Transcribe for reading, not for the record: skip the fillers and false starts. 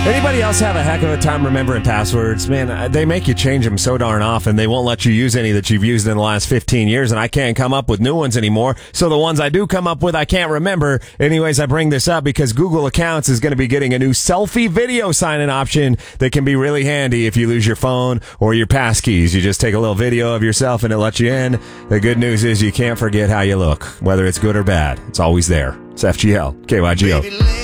Anybody else have a heck of a time remembering passwords? Man, they make you change them so darn often. They won't let you use any that you've used in the last 15 years, and I can't come up with new ones anymore. So the ones I do come up with, I can't remember. Anyways, I bring this up because Google Accounts is going to be getting a new selfie video sign-in option that can be really handy if you lose your phone or your passkeys. You just take a little video of yourself and it lets you in. The good news is you can't forget how you look, whether it's good or bad. It's always there. It's FGL, KYGO.